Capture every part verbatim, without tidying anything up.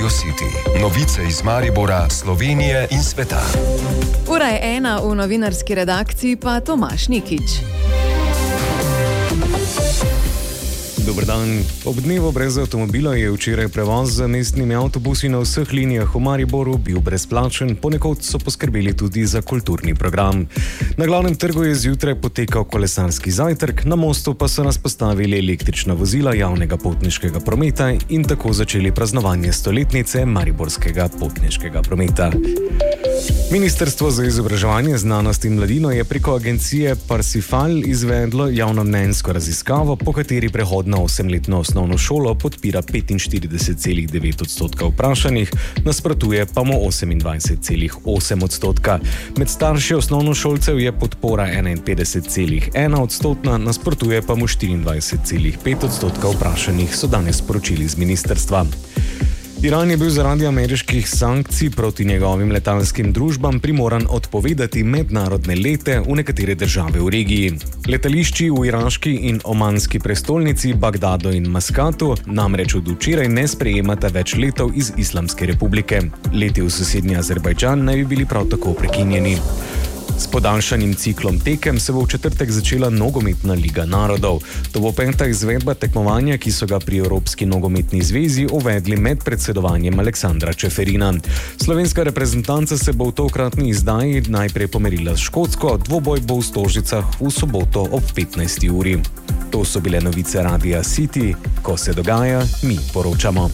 Radio City. Novice iz Maribora, Slovenije in sveta. Ura je ena, v novinarski redakciji pa Tomaž Nikič. Dober dan. Ob dnevu brez avtomobila je včeraj prevoz z mestnimi avtobusi na vseh linijah v Mariboru bil brezplačen, ponekod so poskrbeli tudi za kulturni program. Na glavnem trgu je zjutraj potekal kolesarski zajtrk, na mostu pa so nas postavili električna vozila javnega potniškega prometa in tako začeli praznovanje stoletnice mariborskega potniškega prometa. Ministrstvo za izobraževanje, znanost in mladino je preko agencije Parsifal izvedlo javnomnenjsko raziskavo, po kateri prehod na osemletno osnovno šolo podpira petinštirideset celih devet odstotka vprašanih, nasprotuje pa mu osemindvajset celih osem odstotka. Med starši osnovnošolcev je podpora enainpetdeset celih ena odstotna, nasprotuje pa mu štiriindvajset celih pet odstotka vprašanih, so danes sporočili iz ministrstva. Iran je bil zaradi ameriških sankcij proti njegovim letalskim družbam primoran odpovedati mednarodne lete v nekatere države v regiji. Letališči v iraški in omanski prestolnici Bagdadu in Maskatu namreč od včeraj ne sprejemata več letov iz Islamske republike. Leti v sosednji Azerbajdžan naj bi bili prav tako prekinjeni. S podaljšanim ciklom tekem se bo v četrtek začela nogometna Liga narodov. To bo peta izvedba tekmovanja, ki so ga pri Evropski nogometni zvezi uvedli med predsedovanjem Aleksandra Čeferina. Slovenska reprezentanca se bo v tokratni izdaji najprej pomerila s Škotsko, dvoboj bo v Stožicah v soboto ob petnajsti uri. To so bile novice Radia City. Ko se dogaja, mi poročamo.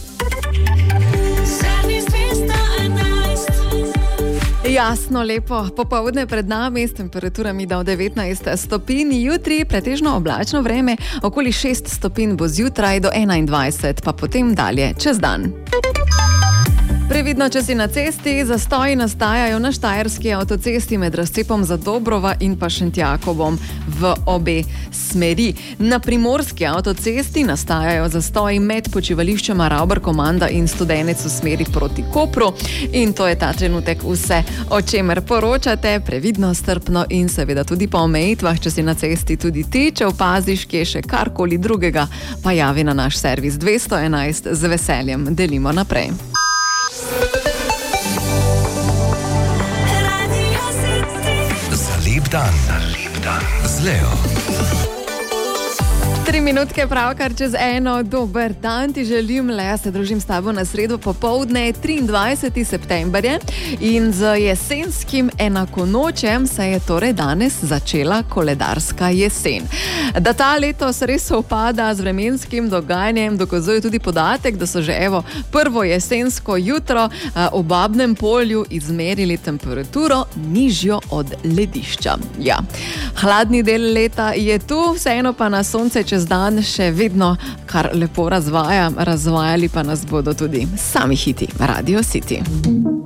Jasno, lepo. Popoldne pred nami s temperaturami do devetnajst stopinj, jutri pretežno oblačno vreme, okoli šest stopinj bo zjutraj do enaindvajset, pa potem dalje čez dan. Previdno, če si na cesti, zastoji nastajajo na štajerski avtocesti med razcepom Zadobrova in pa Šentjakobom v obe smeri. Na primorski avtocesti nastajajo zastoji med počivališčema Ravbar-Komanda in Studenec v smeri proti Kopru. In to je ta trenutek vse, o čemer poročate. Previdno, strpno in seveda tudi po omejitvah, če si na cesti tudi ti, če opaziš, kje še karkoli drugega, pa javi na naš servis dvesto enajst, z veseljem delimo naprej. Za lep dan, za lep dan z Leo. Tri minutke pravkar čez eno, dober dan ti želim, Lea, se družim s tabo na sredo popoldne, triindvajseti september je, in z jesenskim enakonočjem se je torej danes začela koledarska jesen. Da ta letos res sovpada z vremenskim dogajanjem, dokazuje tudi podatek, da so že evo prvo jesensko jutro v Babnem Polju izmerili temperaturo nižjo od ledišča. Ja, hladni del leta je tu, vseeno pa na sonce čez dan še vedno kar lepo razvaja, razvajali pa nas bodo tudi sami hiti Radio City.